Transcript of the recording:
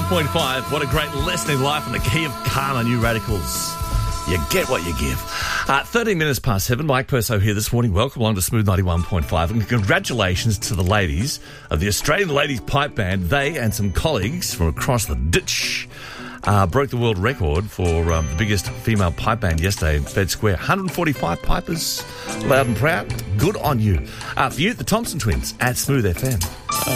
91.5. What a great lesson in life in the key of karma, New Radicals. You get what you give. 13 minutes past 7. Mike Purso here this morning. Welcome along to Smooth 91.5. And congratulations to the ladies of the Australian Ladies Pipe Band. They and some colleagues from across the ditch broke the world record for the biggest female pipe band yesterday in Fed Square. 145 pipers, loud and proud. Good on you. For you, the Thompson Twins at Smooth FM.